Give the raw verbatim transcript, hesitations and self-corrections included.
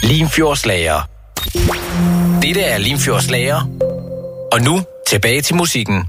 Limfjordslager. Dette er Limfjordslager. Og nu tilbage til musikken.